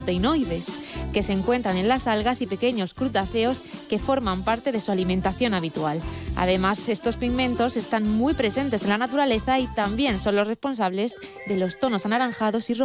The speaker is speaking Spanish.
carotenoides, que se encuentran en las algas y pequeños crutáceos que forman parte de su alimentación habitual. Además, estos pigmentos están muy presentes en la naturaleza y también son los responsables de los tonos anaranjados y rojos